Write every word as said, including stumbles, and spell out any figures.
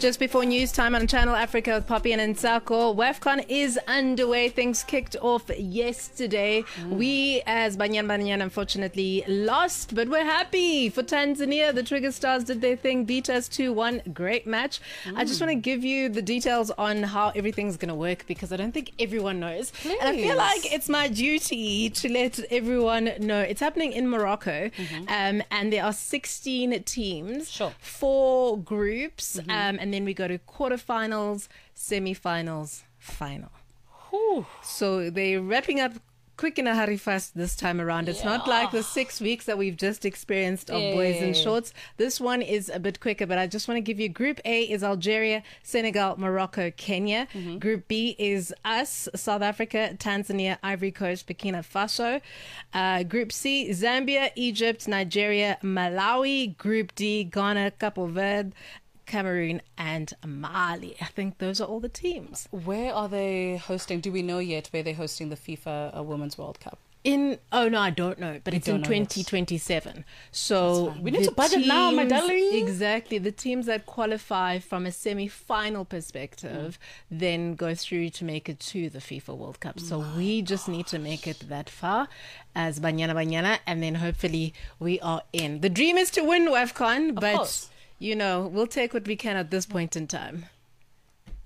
Just before news time on Channel Africa with Poppy and Nsako, WAFCON is underway. Things kicked off yesterday. Mm. We, as Banyana Banyana, unfortunately lost, but we're happy for Tanzania. The Trigger Stars did their thing, beat us two one. Great match. Mm. I just want to give you the details on how everything's going to work because I don't think everyone knows. Please. And I feel like it's my duty to let everyone know. It's happening in Morocco, mm-hmm. um, and there are sixteen teams, sure. four groups, mm-hmm. um, and then we go to quarterfinals, semi-finals, final. Whew. So they're wrapping up quick in a hurry fast this time around. It's yeah. not like the six weeks that we've just experienced of yeah. boys in shorts. This one is a bit quicker, but I just want to give you Group A is Algeria, Senegal, Morocco, Kenya. Mm-hmm. Group B is us, South Africa, Tanzania, Ivory Coast, Burkina Faso. Uh, Group C, Zambia, Egypt, Nigeria, Malawi. Group D, Ghana, Cape Verde, Cameroon and Mali. I think those are all the teams. Where are they hosting? Do we know yet where they're hosting the FIFA uh, Women's World Cup? In oh no, I don't know, but you it's in twenty twenty-seven. So we need to budget teams, now, my darling. Exactly, the teams that qualify from a semi-final perspective mm. then go through to make it to the FIFA World Cup. So my we just gosh. need to make it that far as Banyana Banyana, and then hopefully we are in. The dream is to win WAFCON, of but. Course. You know, we'll take what we can at this point in time.